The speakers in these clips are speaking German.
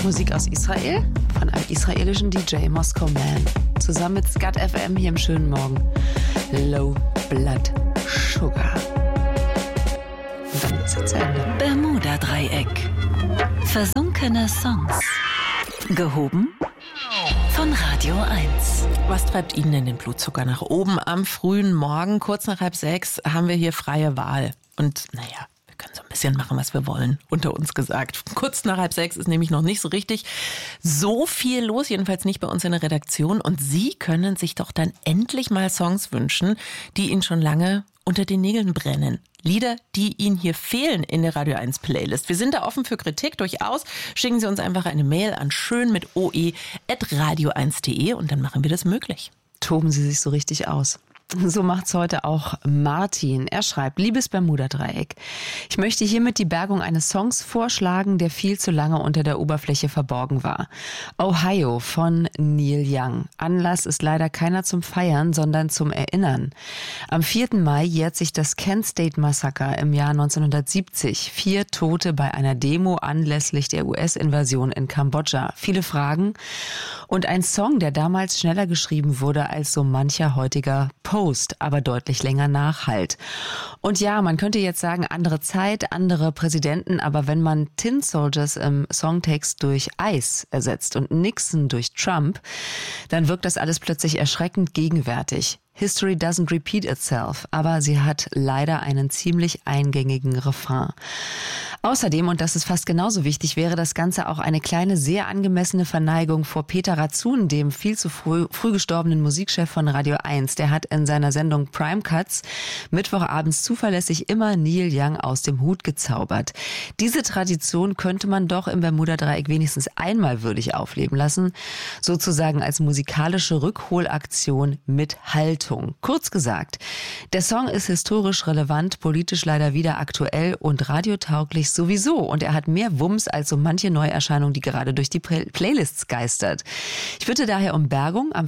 Musik aus Israel von einem israelischen DJ, Moscow Man. Zusammen mit Skat FM hier im schönen Morgen. Low Blood Sugar. Und dann ist es zu Ende. Bermuda-Dreieck. Versunkene Songs. Gehoben von Radio 1. Was treibt Ihnen denn den Blutzucker nach oben? Am frühen Morgen, kurz nach 5:30, haben wir hier freie Wahl. Und naja, wir können so ein bisschen machen, was wir wollen, unter uns gesagt. Kurz nach 5:30 ist nämlich noch nicht so richtig so viel los, jedenfalls nicht bei uns in der Redaktion. Und Sie können sich doch dann endlich mal Songs wünschen, die Ihnen schon lange unter den Nägeln brennen. Lieder, die Ihnen hier fehlen in der Radio 1 Playlist. Wir sind da offen für Kritik, durchaus. Schicken Sie uns einfach eine Mail an schön@radio1.de und dann machen wir das möglich. Toben Sie sich so richtig aus. So macht's heute auch Martin. Er schreibt: Liebes Bermuda-Dreieck, ich möchte hiermit die Bergung eines Songs vorschlagen, der viel zu lange unter der Oberfläche verborgen war. Ohio von Neil Young. Anlass ist leider keiner zum Feiern, sondern zum Erinnern. Am 4. Mai jährt sich das Kent State Massaker im Jahr 1970. 4 Tote bei einer Demo anlässlich der US-Invasion in Kambodscha. Viele Fragen und ein Song, der damals schneller geschrieben wurde als so mancher heutiger Post, aber deutlich länger nachhalt. Und ja, man könnte jetzt sagen, andere Zeit, andere Präsidenten, aber wenn man Tin Soldiers im Songtext durch Ice ersetzt und Nixon durch Trump, dann wirkt das alles plötzlich erschreckend gegenwärtig. History doesn't repeat itself, aber sie hat leider einen ziemlich eingängigen Refrain. Außerdem, und das ist fast genauso wichtig, wäre das Ganze auch eine kleine, sehr angemessene Verneigung vor Peter Ratzun, dem viel zu früh gestorbenen Musikchef von Radio 1. Der hat in seiner Sendung Prime Cuts mittwochabends zuverlässig immer Neil Young aus dem Hut gezaubert. Diese Tradition könnte man doch im Bermuda-Dreieck wenigstens einmal würdig aufleben lassen, sozusagen als musikalische Rückholaktion mit Haltung. Kurz gesagt, der Song ist historisch relevant, politisch leider wieder aktuell und radiotauglich sowieso. Und er hat mehr Wumms als so manche Neuerscheinung, die gerade durch die Playlists geistert. Ich bitte daher um Bergung am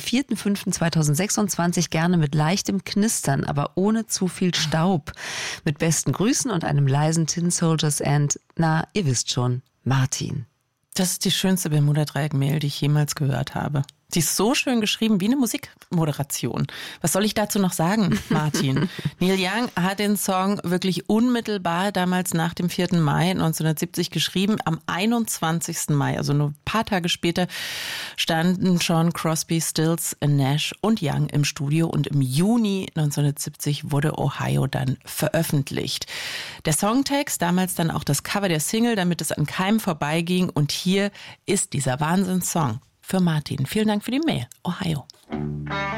4.5.2026 gerne mit leichtem Knistern, aber ohne zu viel Staub. Mit besten Grüßen und einem leisen Tin Soldiers and, na, ihr wisst schon, Martin. Das ist die schönste Bermuda-Dreieck-Mail, die ich jemals gehört habe. Die ist so schön geschrieben wie eine Musikmoderation. Was soll ich dazu noch sagen, Martin? Neil Young hat den Song wirklich unmittelbar damals nach dem 4. Mai 1970 geschrieben. Am 21. Mai, also nur ein paar Tage später, standen schon Crosby, Stills, Nash und Young im Studio. Und im Juni 1970 wurde Ohio dann veröffentlicht. Der Songtext, damals dann auch das Cover der Single, damit es an keinem vorbeiging. Und hier ist dieser Wahnsinnssong für Martin. Vielen Dank für die Mail. Ohio.